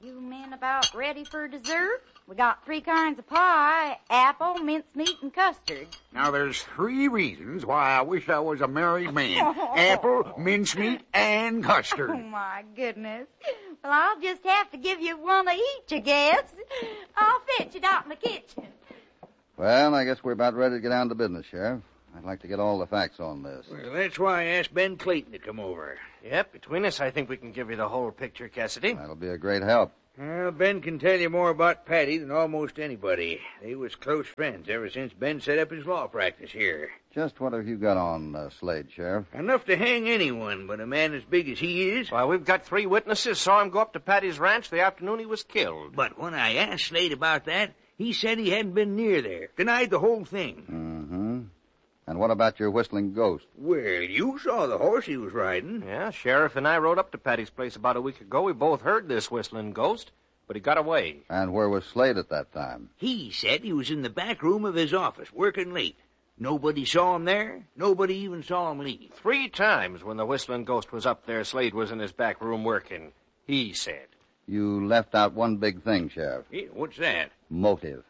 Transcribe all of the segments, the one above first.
You men about ready for dessert? We got 3 kinds of pie, apple, mincemeat, and custard. Now, there's 3 reasons why I wish I was a married man. Apple, mincemeat, and custard. Oh, my goodness. Well, I'll just have to give you one of each, I guess. I'll fetch it out in the kitchen. Well, I guess we're about ready to get down to business, Sheriff. I'd like to get all the facts on this. Well, that's why I asked Ben Clayton to come over. Yep, between us, I think we can give you the whole picture, Cassidy. That'll be a great help. Well, Ben can tell you more about Patty than almost anybody. They was close friends ever since Ben set up his law practice here. Just what have you got on Slade, Sheriff? Enough to hang anyone, but a man as big as he is. Well, we've got 3 witnesses saw him go up to Patty's ranch the afternoon he was killed. But when I asked Slade about that, he said he hadn't been near there. Denied the whole thing. Mm-hmm. And what about your whistling ghost? Well, you saw the horse he was riding. Yeah, Sheriff and I rode up to Patty's place about a week ago. We both heard this whistling ghost, but he got away. And where was Slade at that time? He said he was in the back room of his office, working late. Nobody saw him there. Nobody even saw him leave. 3 times when the whistling ghost was up there, Slade was in his back room working. He said. You left out one big thing, Sheriff. Yeah, what's that? Motive.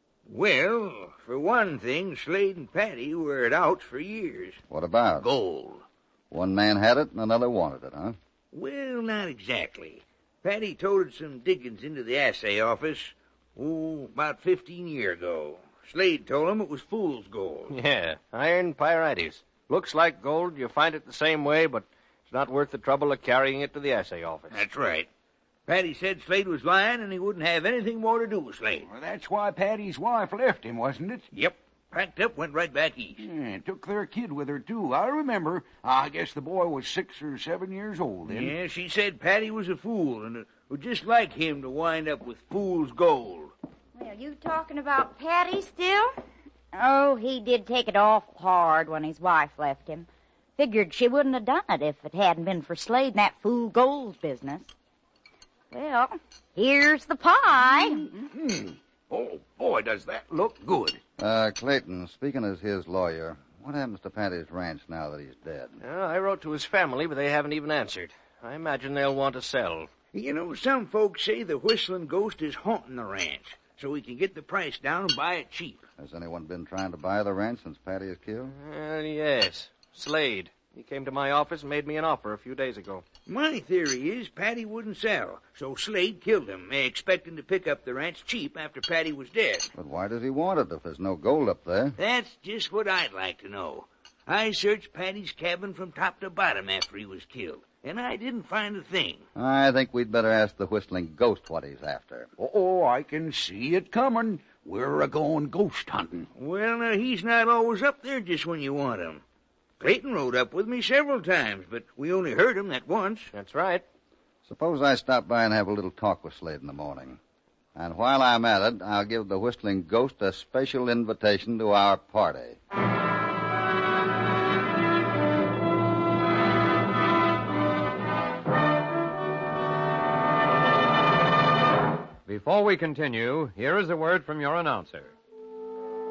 Well, for one thing, Slade and Patty were at outs for years. What about? Gold. One man had it and another wanted it, huh? Well, not exactly. Patty toted some diggings into the assay office, about 15 years ago. Slade told him it was fool's gold. Yeah, iron pyrites. Looks like gold. You find it the same way, but it's not worth the trouble of carrying it to the assay office. That's right. Patty said Slade was lying and he wouldn't have anything more to do with Slade. Well, that's why Patty's wife left him, wasn't it? Yep. Packed up, went right back east. Yeah, took their kid with her, too. I remember. I guess the boy was 6 or 7 years old then. Yeah, she said Patty was a fool and it was just like him to wind up with fool's gold. Well, you talking about Patty still? Oh, he did take it awful hard when his wife left him. Figured she wouldn't have done it if it hadn't been for Slade and that fool gold business. Well, here's the pie. Mm-hmm. Oh, boy, does that look good. Clayton, speaking as his lawyer, what happens to Patty's ranch now that he's dead? I wrote to his family, but they haven't even answered. I imagine they'll want to sell. You know, some folks say the whistling ghost is haunting the ranch, so we can get the price down and buy it cheap. Has anyone been trying to buy the ranch since Patty is killed? Yes. Slade. He came to my office and made me an offer a few days ago. My theory is Patty wouldn't sell, so Slade killed him, expecting to pick up the ranch cheap after Patty was dead. But why does he want it if there's no gold up there? That's just what I'd like to know. I searched Patty's cabin from top to bottom after he was killed, and I didn't find a thing. I think we'd better ask the whistling ghost what he's after. Oh, I can see it coming. We're a-going ghost hunting. Well, now, he's not always up there just when you want him. Clayton rode up with me several times, but we only heard him that once. That's right. Suppose I stop by and have a little talk with Slade in the morning. And while I'm at it, I'll give the whistling ghost a special invitation to our party. Before we continue, here is a word from your announcer.